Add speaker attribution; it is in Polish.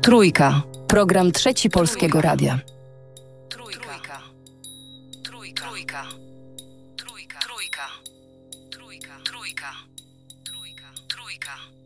Speaker 1: Trójka. Program Trzeci Polskiego Radia. Trójka. Trójka. Trójka. Trójka. Trójka. Trójka. Trójka. Trójka. Trójka.